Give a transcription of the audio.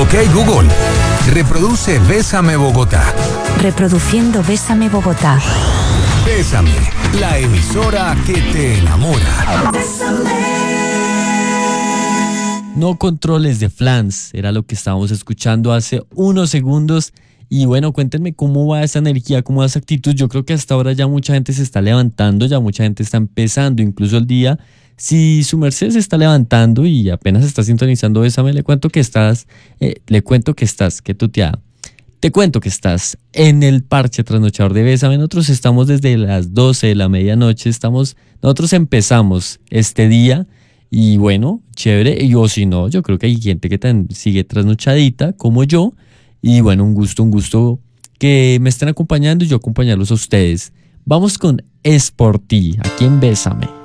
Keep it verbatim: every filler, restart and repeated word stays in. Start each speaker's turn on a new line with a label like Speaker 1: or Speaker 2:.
Speaker 1: Ok, Google, reproduce Bésame Bogotá.
Speaker 2: Reproduciendo Bésame Bogotá.
Speaker 1: Bésame, la emisora que te enamora.
Speaker 3: No controles de Flans, era lo que estábamos escuchando hace unos segundos. Y bueno, cuéntenme cómo va esa energía, cómo va esa actitud. Yo creo que hasta ahora ya mucha gente se está levantando, ya mucha gente está empezando incluso el día. Si su merced se está levantando y apenas está sintonizando Bésame, le cuento que estás, eh, le cuento que estás, que tuteada. Te cuento que estás en el parche trasnochador de Bésame. Nosotros estamos desde las doce de la medianoche, estamos, nosotros empezamos este día. Y bueno, chévere, y o si no, yo creo que hay gente que tan, sigue trasnochadita como yo. Y bueno, un gusto, un gusto que me estén acompañando y yo acompañarlos a ustedes. Vamos con Es por ti, aquí en Bésame.